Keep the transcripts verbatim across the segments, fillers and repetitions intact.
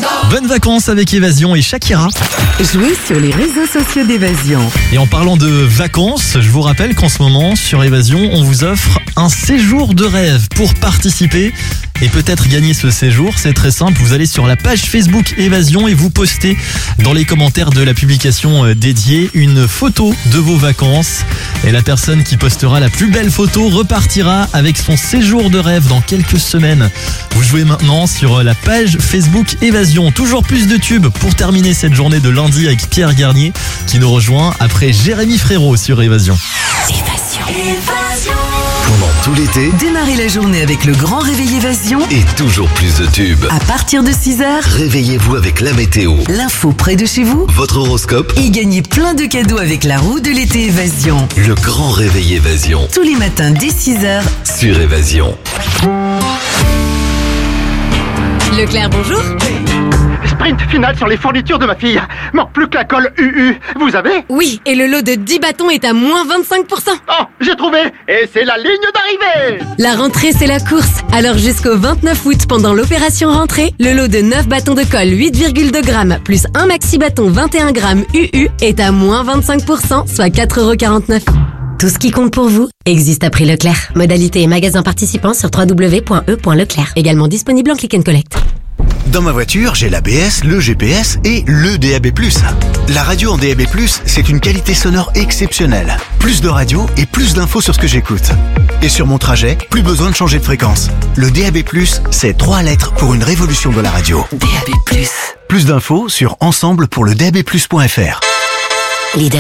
Bonnes vacances avec Évasion et Shakira. Jouez sur les réseaux sociaux d'Évasion. Et en parlant de vacances, je vous rappelle qu'en ce moment, sur Évasion, on vous offre un séjour de rêve. Pour participer et peut-être gagner ce séjour, c'est très simple. Vous allez sur la page Facebook Évasion et vous postez dans les commentaires de la publication dédiée une photo de vos vacances. Et la personne qui postera la plus belle photo repartira avec son séjour de rêve dans quelques semaines. Vous jouez maintenant sur la page Facebook Évasion. Toujours plus de tubes pour terminer cette journée de lundi avec Pierre Garnier qui nous rejoint après Jérémy Frérot sur Évasion. Évasion. Évasion. Pendant tout l'été, Démarrez la journée avec le grand réveil Évasion. et toujours plus de tubes. À partir de six heures, Réveillez-vous avec la météo, l'info près de chez vous. votre horoscope, Et gagnez plein de cadeaux avec la roue de l'été Évasion. le grand réveil Évasion Tous les matins dès six heures. sur Évasion. Leclerc, bonjour. Sprint final sur les fournitures de ma fille. Manque plus que la colle U U. Vous avez? Oui, et le lot de dix bâtons est à moins vingt-cinq pour cent. Oh, j'ai trouvé. Et c'est la ligne d'arrivée. La rentrée, c'est la course. Alors jusqu'au vingt-neuf août, pendant l'opération rentrée, le lot de neuf bâtons de colle huit virgule deux grammes plus un maxi bâton vingt et un grammes U U est à moins vingt-cinq pour cent, soit quatre euros quarante-neuf. Tout ce qui compte pour vous existe à prix Leclerc. Modalité et magasin participants sur w w w point e point leclerc. Également disponible en click and collect. Dans ma voiture, j'ai l'A B S, le G P S et le D A B plus. La radio en D A B plus, c'est une qualité sonore exceptionnelle. Plus de radio et plus d'infos sur ce que j'écoute. Et sur mon trajet, plus besoin de changer de fréquence. Le D A B plus, c'est trois lettres pour une révolution de la radio. D A B plus. Plus d'infos sur ensemble pour le D A B plus point F R. Lidl.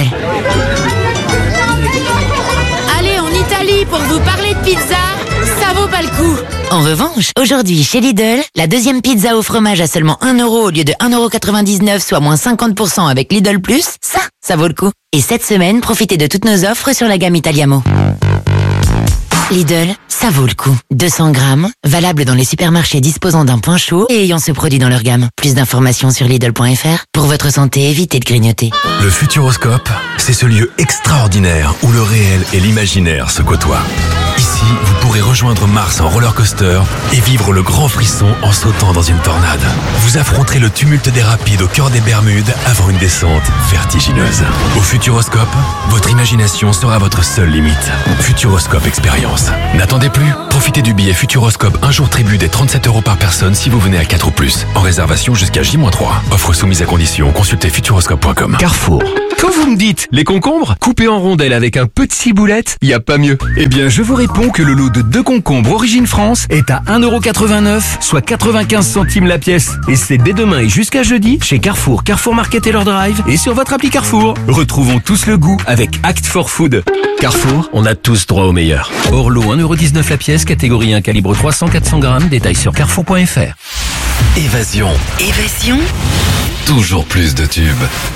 Allez en Italie pour vous parler de pizza. Ça vaut pas le coup. En revanche, aujourd'hui chez Lidl, la deuxième pizza au fromage à seulement un euro au lieu de un euro quatre-vingt-dix-neuf, soit moins cinquante pour cent avec Lidl plus, ça, ça vaut le coup. Et cette semaine, profitez de toutes nos offres sur la gamme Italiamo. Lidl, ça vaut le coup. deux cents grammes, valable dans les supermarchés disposant d'un point chaud et ayant ce produit dans leur gamme. Plus d'informations sur Lidl point F R. Pour votre santé, évitez de grignoter. Le Futuroscope, c'est ce lieu extraordinaire où le réel et l'imaginaire se côtoient. Ici, vous pourrez rejoindre Mars en roller coaster et vivre le grand frisson en sautant dans une tornade. Vous affronterez le tumulte des rapides au cœur des Bermudes avant une descente vertigineuse. Au Futuroscope, votre imagination sera votre seule limite. Futuroscope Expérience. N'attendez plus, profitez du billet Futuroscope un jour tribu des trente-sept euros par personne si vous venez à quatre ou plus. En réservation jusqu'à J moins trois. Offre soumise à condition, consultez futuroscope point com. Carrefour. Quand vous me dites les concombres, coupés en rondelles avec un peu de ciboulette, y a pas mieux. Eh bien, je vous réponds que le lot de deux concombres Origine France est à un euro quatre-vingt-neuf, soit quatre-vingt-quinze centimes la pièce. Et c'est dès demain et jusqu'à jeudi chez Carrefour, Carrefour Market et leur drive et sur votre appli Carrefour. Retrouvons tous le goût avec Act for Food. Carrefour, on a tous droit au meilleur. Orlo, un euro dix-neuf la pièce, catégorie un, calibre trois cents à quatre cents grammes, détail sur carrefour point F R. Évasion, Évasion. toujours plus de tubes.